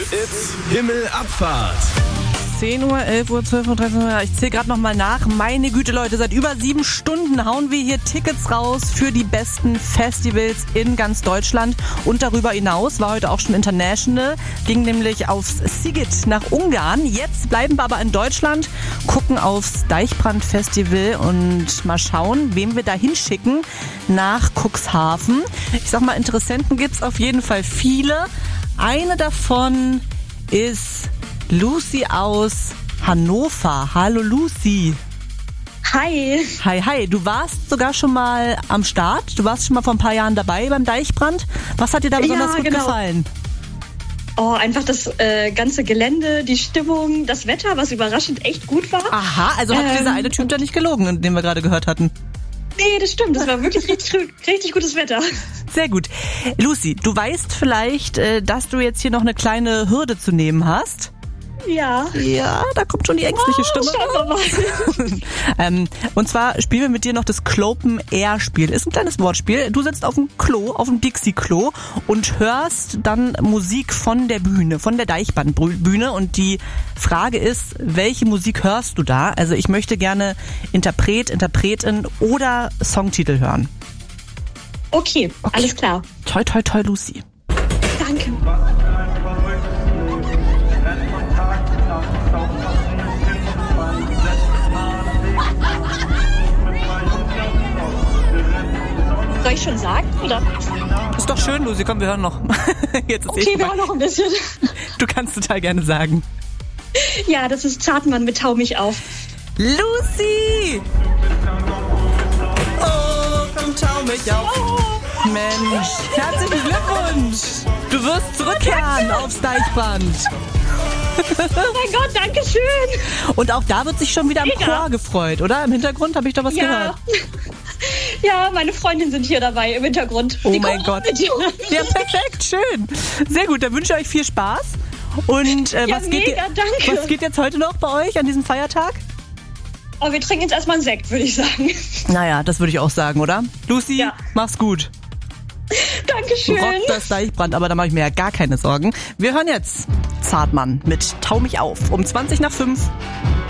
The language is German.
It's Himmelabfahrt. 10 Uhr, 11 Uhr, 12 Uhr, 13 Uhr. Ich zähle gerade nochmal nach. Meine Güte, Leute, seit über 7 Stunden hauen wir hier Tickets raus für die besten Festivals in ganz Deutschland. Und darüber hinaus war heute auch schon International. Ging nämlich aufs Sigit nach Ungarn. Jetzt bleiben wir aber in Deutschland, gucken aufs Deichbrand-Festival und mal schauen, wem wir da hinschicken nach Cuxhaven. Ich sag mal, Interessenten gibt's auf jeden Fall viele. Eine davon ist Lucy aus Hannover. Hallo Lucy. Hi. Hi. Du warst sogar schon mal am Start. Du warst schon mal vor ein paar Jahren dabei beim Deichbrand. Was hat dir da besonders gut gefallen? Oh, einfach das ganze Gelände, die Stimmung, das Wetter, was überraschend echt gut war. Aha, also hat dieser eine Typ da nicht gelogen, den wir gerade gehört hatten. Nee, das stimmt. Das war wirklich richtig gutes Wetter. Sehr gut. Lucy, du weißt vielleicht, dass du jetzt hier noch eine kleine Hürde zu nehmen hast. Ja. Ja, da kommt schon die ängstliche Stimme. Schauen wir mal. Und zwar spielen wir mit dir noch das Clopen-Air-Spiel. Ist ein kleines Wortspiel. Du sitzt auf dem Klo, auf dem Dixie-Klo und hörst dann Musik von der Bühne, von der Deichbrandbühne. Und die Frage ist, welche Musik hörst du da? Also ich möchte gerne Interpret, Interpretin oder Songtitel hören. Okay, alles klar. Toi, toi, toi, Lucy. Danke. Soll ich schon sagen, oder? Ist doch schön, Lucy. Komm, wir hören noch. Jetzt ist Okay, wir hören noch ein bisschen. Du kannst total gerne sagen. Ja, das ist Zartmann mit Tau mich auf. Lucy! Oh, komm, tau mich auf. Oh. Mensch, herzlichen Glückwunsch. Du wirst zurückkehren aufs Deichbrand. Oh mein Gott, danke schön. Und auch da wird sich schon wieder im Chor gefreut, oder? Im Hintergrund habe ich doch was gehört. Ja, meine Freundinnen sind hier dabei im Hintergrund. Oh mein Gott. Ja, perfekt, schön. Sehr gut, dann wünsche ich euch viel Spaß. Und was geht jetzt heute noch bei euch an diesem Feiertag? Oh, wir trinken jetzt erstmal einen Sekt, würde ich sagen. Naja, das würde ich auch sagen, oder? Lucy, mach's gut. Dankeschön. Rock das Deichbrand, aber da mache ich mir ja gar keine Sorgen. Wir hören jetzt Zartmann mit Tau mich auf um 5:20.